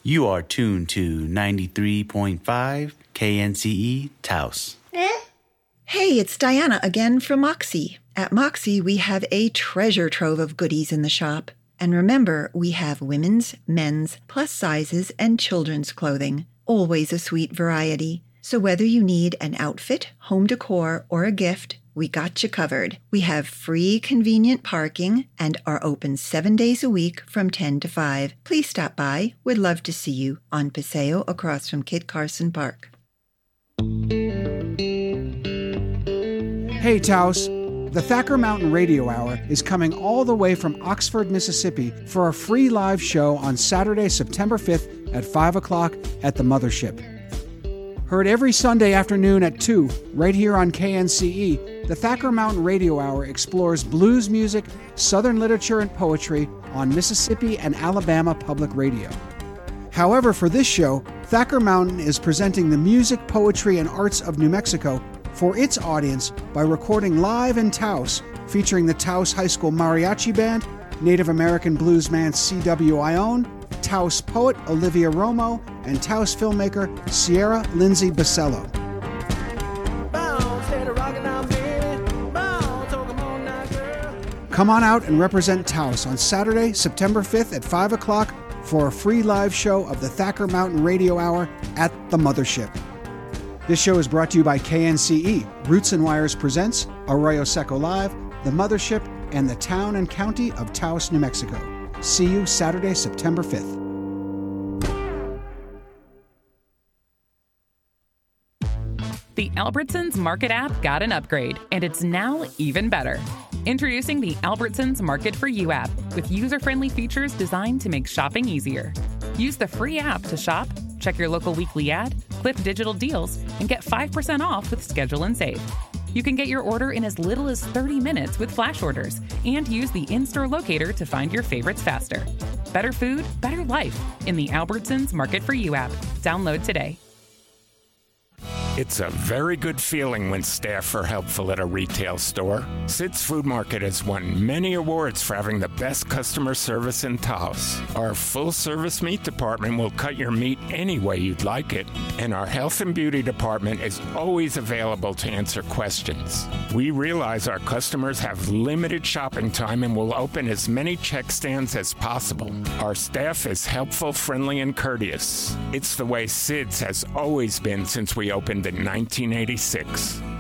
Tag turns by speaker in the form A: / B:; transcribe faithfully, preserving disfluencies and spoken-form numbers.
A: You are tuned to ninety-three point five K N C E Taos.
B: Hey, it's Diana again from Moxie. At Moxie, we have a treasure trove of goodies in the shop. And remember, we have women's, men's, plus sizes, and children's clothing. Always a sweet variety. So whether you need an outfit, home decor, or a gift, we got you covered. We have free, convenient parking and are open seven days a week from ten to five. Please stop by. We'd love to see you on Paseo across from Kit Carson Park.
C: Hey, Taos. The Thacker Mountain Radio Hour is coming all the way from Oxford, Mississippi for a free live show on Saturday, September fifth at five o'clock at the Mothership. Heard every Sunday afternoon at two, right here on K N C E, the Thacker Mountain Radio Hour explores blues music, Southern literature, and poetry on Mississippi and Alabama Public Radio. However, for this show, Thacker Mountain is presenting the music, poetry, and arts of New Mexico for its audience by recording live in Taos, featuring the Taos High School Mariachi Band, Native American bluesman C W Ione, Taos poet Olivia Romo, and Taos filmmaker Sierra Lindsay Basello. Come on out and represent Taos on Saturday, September fifth at five o'clock for a free live show of the Thacker Mountain Radio Hour at the Mothership. This show is brought to you by K N C E, Roots and Wires Presents, Arroyo Seco Live, The Mothership, and the town and county of Taos, New Mexico. See you Saturday, September fifth.
D: The Albertsons Market app got an upgrade, and it's now even better. Introducing the Albertsons Market for You app with user-friendly features designed to make shopping easier. Use the free app to shop, check your local weekly ad, clip digital deals, and get five percent off with Schedule and Save. You can get your order in as little as thirty minutes with flash orders and use the in-store locator to find your favorites faster. Better food, better life in the Albertsons Market for You app. Download today.
E: It's a very good feeling when staff are helpful at a retail store. Sid's Food Market has won many awards for having the best customer service in Taos. Our full-service meat department will cut your meat any way you'd like it, and our health and beauty department is always available to answer questions. We realize our customers have limited shopping time and will open as many check stands as possible. Our staff is helpful, friendly, and courteous. It's the way Sid's has always been since we opened in nineteen eighty-six.